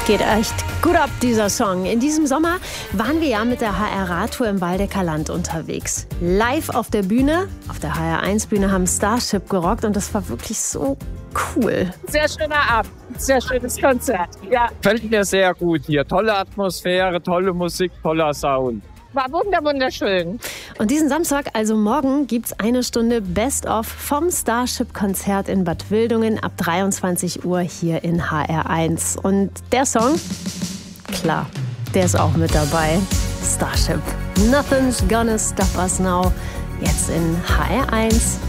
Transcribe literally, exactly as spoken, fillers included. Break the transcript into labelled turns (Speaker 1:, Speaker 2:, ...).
Speaker 1: Geht echt gut ab, dieser Song. In diesem Sommer waren wir ja mit der H R-Radtour im Waldecker Land unterwegs. Live auf der Bühne, auf der H R eins Bühne, haben Starship gerockt und das war wirklich so cool.
Speaker 2: Sehr schöner Abend, sehr schönes Konzert. Ja.
Speaker 3: Fällt mir sehr gut hier. Tolle Atmosphäre, tolle Musik, toller Sound.
Speaker 2: War wunder wunderschön.
Speaker 1: Und diesen Samstag, also morgen, gibt's eine Stunde Best-of vom Starship-Konzert in Bad Wildungen ab dreiundzwanzig Uhr hier in H R eins. Und der Song, klar, der ist auch mit dabei. Starship. Nothing's gonna stop us now. Jetzt in H R eins.